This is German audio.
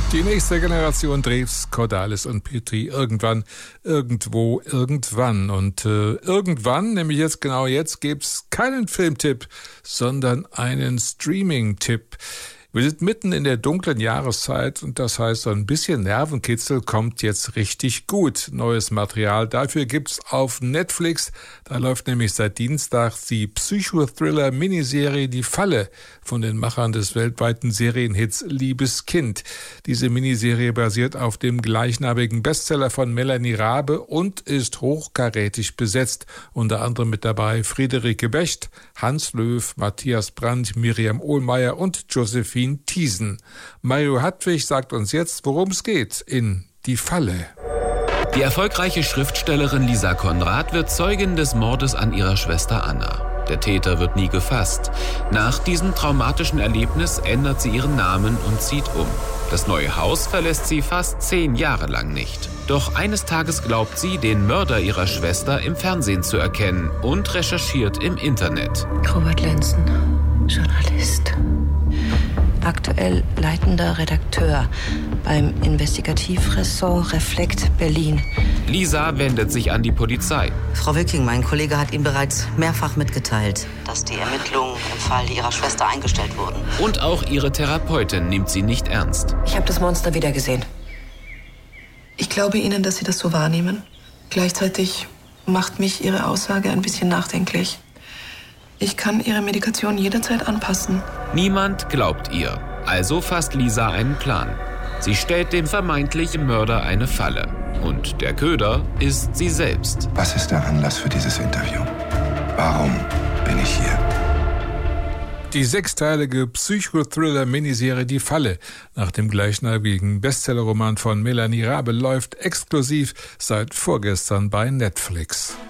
Die nächste Generation Drews, Cordalis und Petri. Irgendwann, irgendwo, irgendwann. Und irgendwann, nämlich jetzt, genau jetzt, gibt's keinen Filmtipp, sondern einen Streaming-Tipp. Wir sind mitten in der dunklen Jahreszeit und das heißt, so ein bisschen Nervenkitzel kommt jetzt richtig gut. Neues Material dafür gibt's auf Netflix. Da läuft nämlich seit Dienstag die Psychothriller-Miniserie Die Falle von den Machern des weltweiten Serienhits Liebes Kind. Diese Miniserie basiert auf dem gleichnamigen Bestseller von Melanie Rabe und ist hochkarätig besetzt. Unter anderem mit dabei Friederike Becht, Hans Löw, Matthias Brandt, Miriam Ohlmeier und Josephine Thiesen. Mario Hartwig sagt uns jetzt, worum es geht in Die Falle. Die erfolgreiche Schriftstellerin Lisa Konrad wird Zeugin des Mordes an ihrer Schwester Anna. Der Täter wird nie gefasst. Nach diesem traumatischen Erlebnis ändert sie ihren Namen und zieht um. Das neue Haus verlässt sie fast 10 Jahre lang nicht. Doch eines Tages glaubt sie, den Mörder ihrer Schwester im Fernsehen zu erkennen und recherchiert im Internet. Robert Lenzen, Journalist. Aktuell leitender Redakteur beim Investigativressort Reflekt Berlin. Lisa wendet sich an die Polizei. Frau Wicking, mein Kollege hat Ihnen bereits mehrfach mitgeteilt, dass die Ermittlungen im Fall Ihrer Schwester eingestellt wurden. Und auch ihre Therapeutin nimmt sie nicht ernst. Ich habe das Monster wieder gesehen. Ich glaube Ihnen, dass Sie das so wahrnehmen. Gleichzeitig macht mich Ihre Aussage ein bisschen nachdenklich. Ich kann Ihre Medikation jederzeit anpassen. Niemand glaubt ihr. Also fasst Lisa einen Plan. Sie stellt dem vermeintlichen Mörder eine Falle. Und der Köder ist sie selbst. Was ist der Anlass für dieses Interview? Warum bin ich hier? Die 6-teilige Psychothriller-Miniserie Die Falle nach dem gleichnamigen Bestsellerroman von Melanie Rabe läuft exklusiv seit vorgestern bei Netflix.